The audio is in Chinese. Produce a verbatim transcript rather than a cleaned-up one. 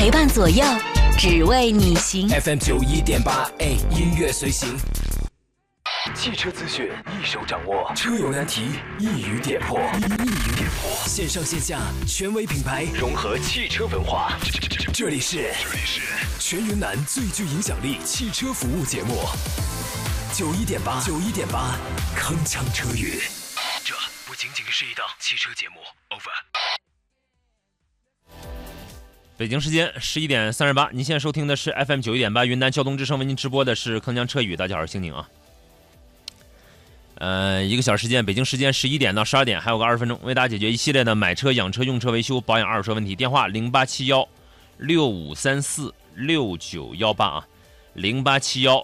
陪伴左右，只为你行。 F M 九一点八，哎，音乐随行。汽车资讯一手掌握，车友难题一语点破。一语点破，线上线下权威品牌融合汽车文化。这里是这里是全云南最具影响力汽车服务节目。九一点八，九一点八，铿锵车语。这不仅仅是一档汽车节目。Over。 北京时间十一点三十八，您现在收听的是 F M 九一点八云南交通之声，为您直播的是铿锵车语。大家好，我是星宁啊。呃，一个小时时间，北京时间十一点到十二点，还有个二十分钟，为大家解决一系列的买车、养车、用车、维修、保养二手车问题。电话零八七幺六五三四六九幺八啊，零八七幺